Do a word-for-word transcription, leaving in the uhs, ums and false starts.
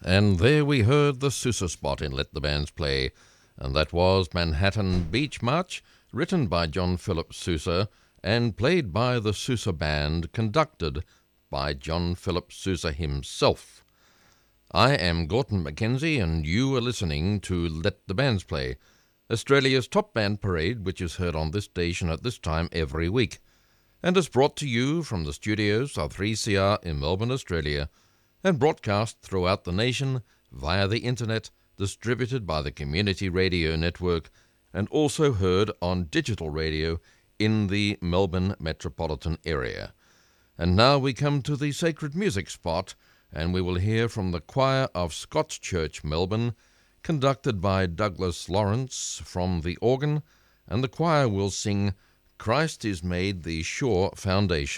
And there we heard the Sousa spot in Let the Bands Play, and that was Manhattan Beach March, written by John Philip Sousa and played by the Sousa Band, conducted by John Philip Sousa himself. I am Gorton Mackenzie, and you are listening to Let the Bands Play, Australia's top band parade, which is heard on this station at this time every week, and is brought to you from the studios of three C R in Melbourne, Australia, and broadcast throughout the nation via the internet, distributed by the Community Radio Network, and also heard on digital radio in the Melbourne metropolitan area. And now we come to the sacred music spot, and we will hear from the choir of Scots Church, Melbourne, conducted by Douglas Lawrence from the organ, and the choir will sing "Christ is Made the Sure Foundation."